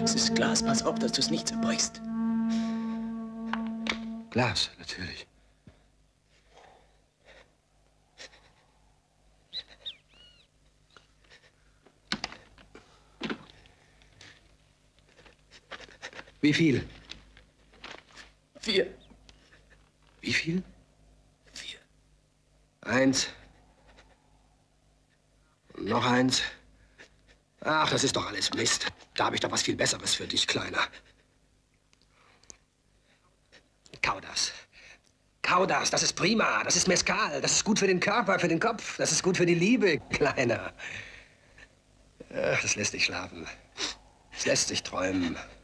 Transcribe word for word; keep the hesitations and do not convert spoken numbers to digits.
Es ist Glas. Pass auf, dass du es nicht zerbrichst. Glas, natürlich. Wie viel? Vier. Wie viel? Vier. Eins. Und noch eins. Ach, das ist doch alles Mist. Da habe ich doch was viel Besseres für dich, Kleiner. Kau das. Kau das, das ist prima. Das ist Mescal. Das ist gut für den Körper, für den Kopf. Das ist gut für die Liebe, Kleiner. Ach, das lässt dich schlafen. Das lässt dich träumen.